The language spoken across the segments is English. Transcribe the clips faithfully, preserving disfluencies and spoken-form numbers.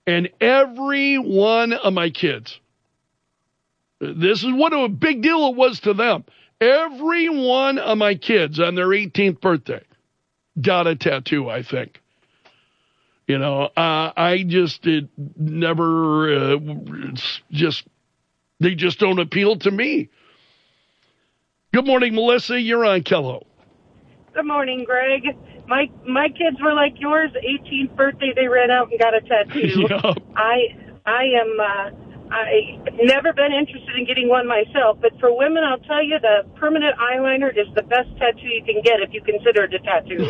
And every one of my kids, this is what a big deal it was to them. Every one of my kids on their eighteenth birthday got a tattoo, I think. You know, uh, I just it never, uh, it's just, they just don't appeal to me. Good morning, Melissa. You're on Kello. Good morning, Greg. My my kids were like yours. eighteenth birthday, they ran out and got a tattoo. Yep. I I am. Uh, I never been interested in getting one myself, but for women, I'll tell you, the permanent eyeliner is the best tattoo you can get if you consider it a tattoo.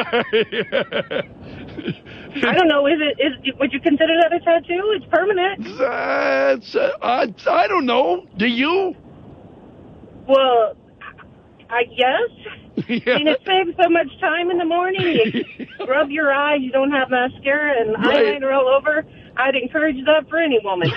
I don't know. Is it? Is would you consider that a tattoo? It's permanent. That's uh, I I don't know. Do you? Well, I guess. Yeah. I mean, it saves so much time in the morning. You rub your eyes, you don't have mascara and Right. eyeliner all over. I'd encourage that for any woman.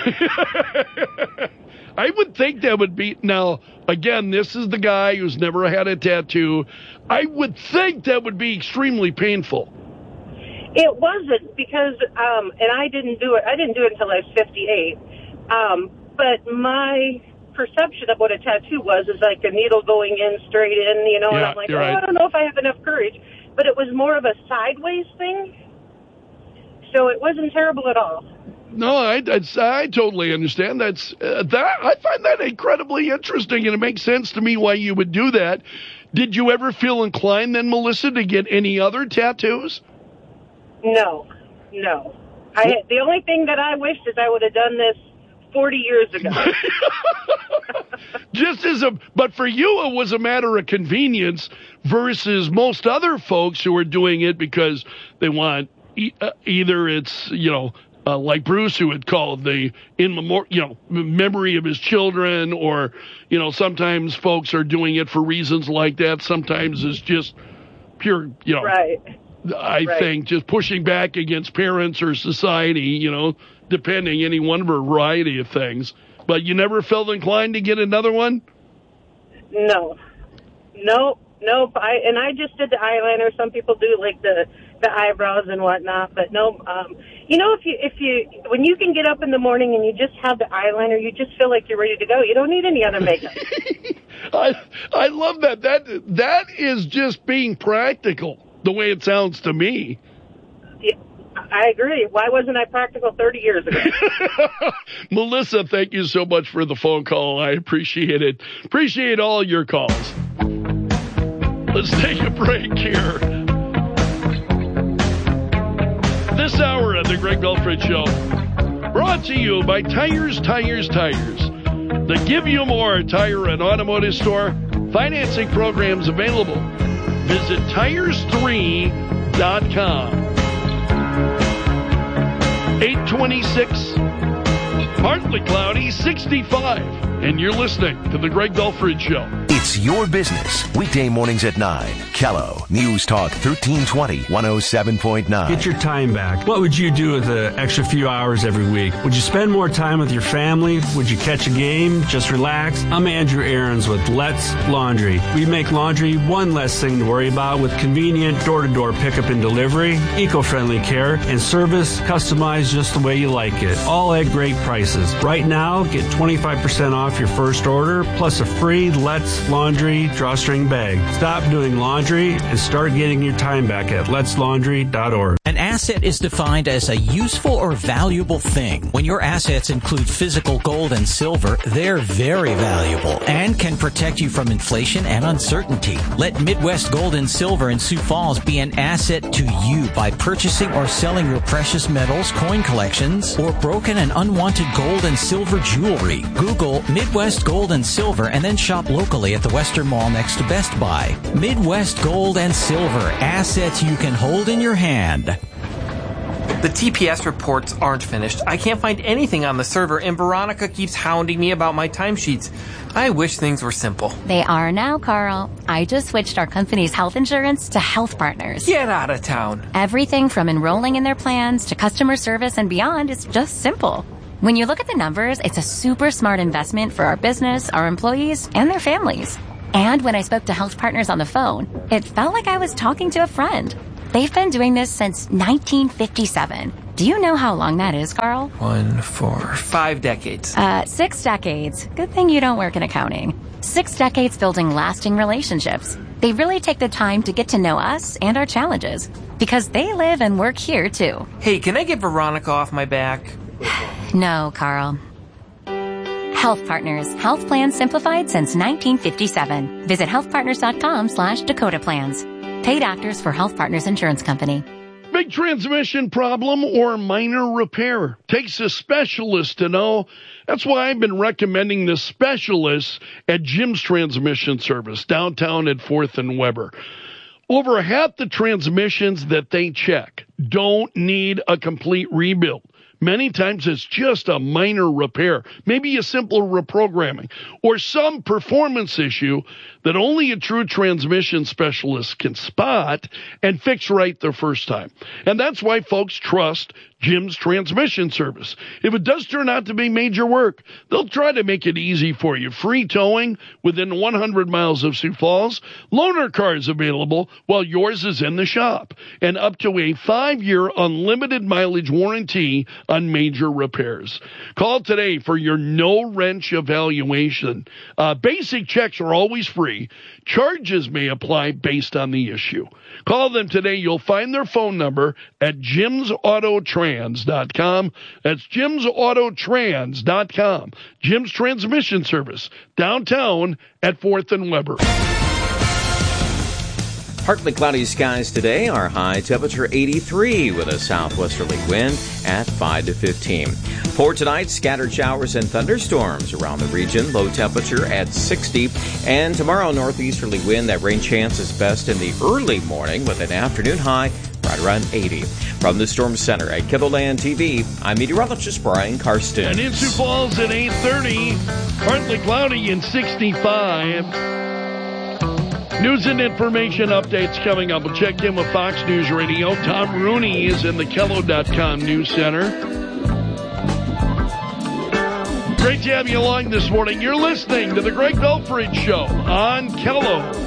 I would think that would be, now, again, this is the guy who's never had a tattoo. I would think that would be extremely painful. It wasn't because, um, and I didn't do it, I didn't do it until I was fifty-eight. Um, but my perception of what a tattoo was is like a needle going in straight in, you know, Yeah, and I'm like, oh, right. I don't know if I have enough courage. But it was more of a sideways thing. So it wasn't terrible at all. No, I, I, I totally understand. That's uh, that. I find that incredibly interesting, and it makes sense to me why you would do that. Did you ever feel inclined then, Melissa, to get any other tattoos? No, no. I the only thing that I wished is I would have done this forty years ago. Just as a, but for you, it was a matter of convenience versus most other folks who are doing it because they want e- uh, either it's, you know, uh, like Bruce, who had called the in memor- you know, memory of his children, or, you know, sometimes folks are doing it for reasons like that. Sometimes it's just pure, you know, Right. I Right. think just pushing back against parents or society, you know, depending any one variety of things. But you never felt inclined to get another one? No, nope, nope. I and I just did the eyeliner. Some people do like the the eyebrows and whatnot, but no. Um, you know, if you if you when you can get up in the morning and you just have the eyeliner, you just feel like you're ready to go. You don't need any other makeup. I I love that. That that is just being practical, the way it sounds to me. Yeah, I agree. Why wasn't I practical thirty years ago? Melissa, thank you so much for the phone call. I appreciate it. Appreciate all your calls. Let's take a break here. This hour of the Greg Belford Show, brought to you by Tires, Tires, Tires. The Give You More Tire and Automotive Store. Financing programs available. Visit tires three dot com. eight twenty-six, partly cloudy, sixty-five. And you're listening to the Greg Belford Show. It's your business. Weekday mornings at nine. Kello News Talk thirteen twenty, one oh seven point nine. Get your time back. What would you do with the extra few hours every week? Would you spend more time with your family? Would you catch a game? Just relax? I'm Andrew Aarons with Let's Laundry. We make laundry one less thing to worry about with convenient door-to-door pickup and delivery, eco-friendly care, and service customized just the way you like it. All at great prices. Right now, get twenty-five percent off your first order plus a free Let's Laundry drawstring bag. Stop doing laundry and start getting your time back at lets laundry dot org. An asset is defined as a useful or valuable thing. When your assets include physical gold and silver, they're very valuable and can protect you from inflation and uncertainty. Let Midwest Gold and Silver in Sioux Falls be an asset to you by purchasing or selling your precious metals, coin collections, or broken and unwanted gold and silver jewelry. Google Midwest Gold and Silver and then shop locally at the Western Mall next to Best Buy. Midwest Gold and Silver, assets you can hold in your hand. The T P S reports aren't finished. I can't find anything on the server, and Veronica keeps hounding me about my timesheets. I wish things were simple. They are now, Carl. I just switched our company's health insurance to Health Partners. Get out of town. Everything from enrolling in their plans to customer service and beyond is just simple. When you look at the numbers, it's a super smart investment for our business, our employees, and their families. And when I spoke to Health Partners on the phone, it felt like I was talking to a friend. They've been doing this since nineteen fifty-seven, Do you know how long that is, Carl? One, four, five decades. Uh, six decades. Good thing you don't work in accounting. Six decades building lasting relationships. They really take the time to get to know us and our challenges because they live and work here, too. Hey, can I get Veronica off my back? No, Carl. Health Partners. Health plans simplified since nineteen fifty-seven. Visit healthpartners.com slash Dakota Plans. Paid actors for Health Partners Insurance Company. Big transmission problem or minor repair? Takes a specialist to know. That's why I've been recommending the specialists at Jim's Transmission Service, downtown at fourth and Weber. Over half the transmissions that they check don't need a complete rebuild. Many times it's just a minor repair, maybe a simple reprogramming, or some performance issue that only a true transmission specialist can spot and fix right the first time. And that's why folks trust Jim's Transmission Service. If it does turn out to be major work, they'll try to make it easy for you. Free towing within one hundred miles of Sioux Falls, loaner cars available while yours is in the shop, and up to a five-year unlimited mileage warranty on major repairs. Call today for your no-wrench evaluation. Uh, basic checks are always free. Charges may apply based on the issue. Call them today. You'll find their phone number at jims auto trans dot com. That's jims auto trans dot com. Jim's Transmission Service, downtown at fourth and Weber. Partly cloudy skies today. Our high temperature eighty-three with a southwesterly wind at five to fifteen. For tonight, scattered showers and thunderstorms around the region. Low temperature at sixty. And tomorrow, northeasterly wind. That rain chance is best in the early morning with an afternoon high right around eighty. From the Storm Center at KENDLELAND T V, I'm meteorologist Brian Karsten. And in Sioux Falls at eight thirty, partly cloudy and sixty-five. News and information updates coming up. We'll check in with Fox News Radio. Tom Rooney is in the Kello dot com News Center. Great to have you along this morning. You're listening to the Greg Belfridge Show on Kello.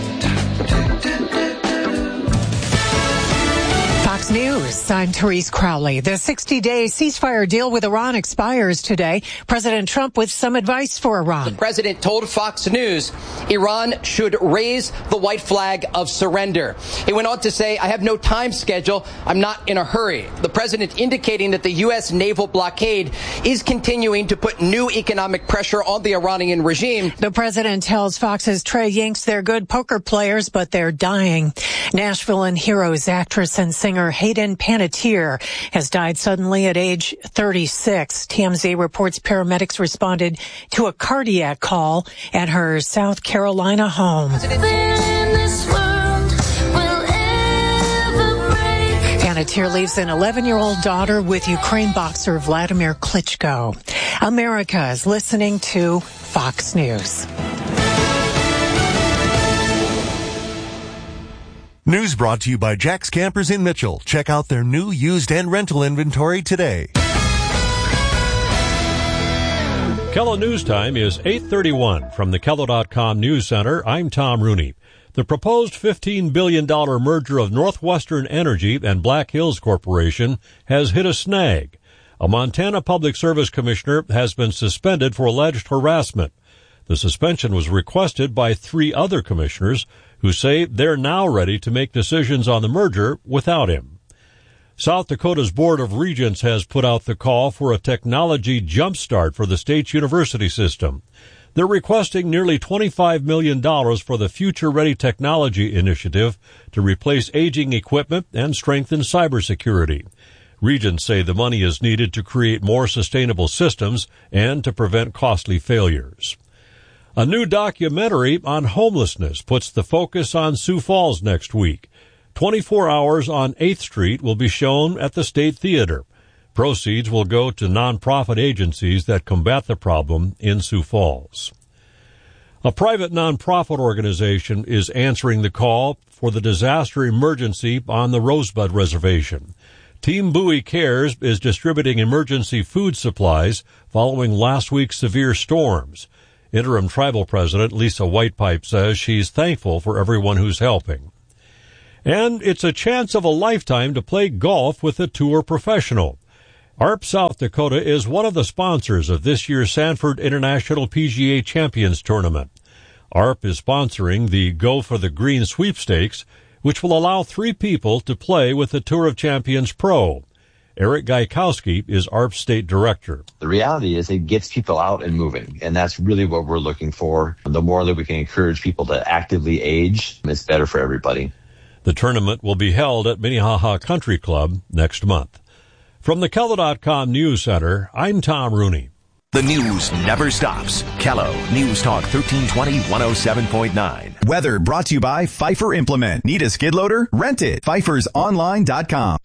Fox News, I'm Therese Crowley. The sixty-day ceasefire deal with Iran expires today. President Trump with some advice for Iran. The president told Fox News Iran should raise the white flag of surrender. He went on to say, I have no time schedule. I'm not in a hurry. The president indicating that the U S naval blockade is continuing to put new economic pressure on the Iranian regime. The president tells Fox's Trey Yanks they're good poker players, but they're dying. Nashville and Heroes actress and singer Hayden Panettiere has died suddenly at age thirty-six. T M Z reports paramedics responded to a cardiac call at her South Carolina home. Panettiere leaves an eleven-year-old daughter with Ukraine boxer Vladimir Klitschko. America is listening to Fox News. News brought to you by Jack's Campers in Mitchell. Check out their new used and rental inventory today. Kello News Time is eight thirty-one. From the Kello dot com News Center, I'm Tom Rooney. The proposed fifteen billion dollars merger of Northwestern Energy and Black Hills Corporation has hit a snag. A Montana Public Service Commissioner has been suspended for alleged harassment. The suspension was requested by three other commissioners who say they're now ready to make decisions on the merger without him. South Dakota's Board of Regents has put out the call for a technology jumpstart for the state's university system. They're requesting nearly twenty-five million dollars for the Future Ready Technology Initiative to replace aging equipment and strengthen cybersecurity. Regents say the money is needed to create more sustainable systems and to prevent costly failures. A new documentary on homelessness puts the focus on Sioux Falls next week. twenty-four hours on eighth Street will be shown at the State Theater. Proceeds will go to nonprofit agencies that combat the problem in Sioux Falls. A private nonprofit organization is answering the call for the disaster emergency on the Rosebud Reservation. Team Bowie Cares is distributing emergency food supplies following last week's severe storms. Interim Tribal President Lisa Whitepipe says she's thankful for everyone who's helping. And it's a chance of a lifetime to play golf with a tour professional. A R P South Dakota is one of the sponsors of this year's Sanford International P G A Champions Tournament. A R P is sponsoring the Go for the Green sweepstakes, which will allow three people to play with the Tour of Champions Pro. Eric Gaikowski is A R P State Director. The reality is it gets people out and moving, and that's really what we're looking for. The more that we can encourage people to actively age, it's better for everybody. The tournament will be held at Minnehaha Country Club next month. From the Kello dot com News Center, I'm Tom Rooney. The news never stops. Kello News Talk thirteen twenty, one oh seven point nine. Weather brought to you by Pfeiffer Implement. Need a skid loader? Rent it. Pfeiffer's online dot com.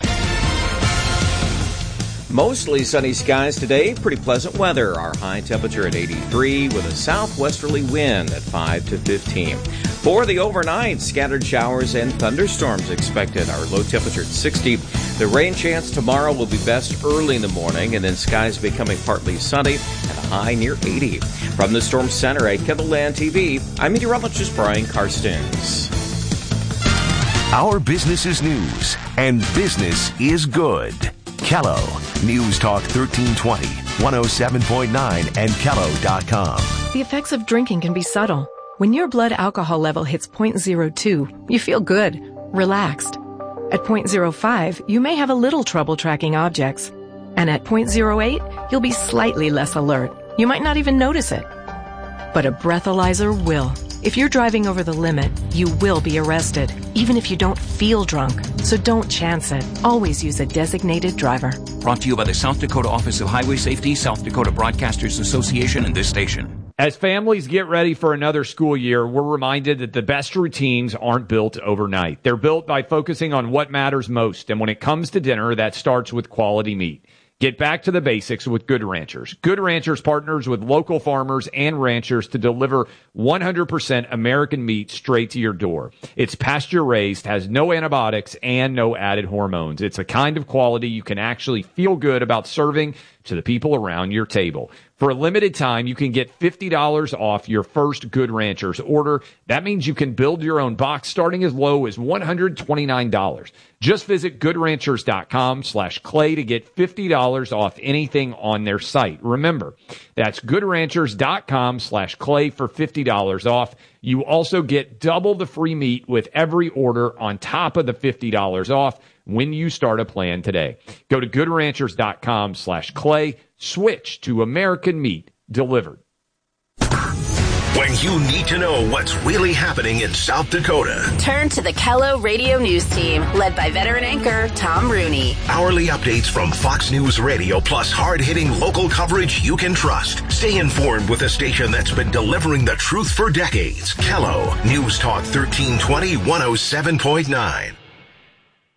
Mostly sunny skies today, pretty pleasant weather. Our high temperature at eighty-three with a southwesterly wind at five to fifteen. For the overnight, scattered showers and thunderstorms expected. Our low temperature at sixty. The rain chance tomorrow will be best early in the morning, and then skies becoming partly sunny and a high near eighty. From the Storm Center at KENDLLAND T V, I'm meteorologist Brian Karstens. Our business is news, and business is good. Kello News Talk thirteen twenty, one oh seven point nine, and Kello dot com. The effects of drinking can be subtle. When your blood alcohol level hits zero point zero two, you feel good, relaxed. At zero point zero five, you may have a little trouble tracking objects. And at zero point zero eight, you'll be slightly less alert. You might not even notice it. But a breathalyzer will. If you're driving over the limit, you will be arrested, even if you don't feel drunk. So don't chance it. Always use a designated driver. Brought to you by the South Dakota Office of Highway Safety, South Dakota Broadcasters Association, and this station. As families get ready for another school year, we're reminded that the best routines aren't built overnight. They're built by focusing on what matters most. And when it comes to dinner, that starts with quality meat. Get back to the basics with Good Ranchers. Good Ranchers partners with local farmers and ranchers to deliver one hundred percent American meat straight to your door. It's pasture-raised, has no antibiotics, and no added hormones. It's a kind of quality you can actually feel good about serving to the people around your table. For a limited time, you can get fifty dollars off your first Good Ranchers order. That means you can build your own box starting as low as one hundred twenty-nine dollars. Just visit goodranchers.com slash clay to get fifty dollars off anything on their site. Remember, that's goodranchers.com slash clay for fifty dollars off. You also get double the free meat with every order on top of the fifty dollars off when you start a plan today. Go to goodranchers.com slash clay. Switch to American meat delivered. When you need to know what's really happening in South Dakota, turn to the Kello Radio News Team, led by veteran anchor Tom Rooney. Hourly updates from Fox News Radio, plus hard-hitting local coverage you can trust. Stay informed with a station that's been delivering the truth for decades. Kello News Talk thirteen twenty, one oh seven point nine.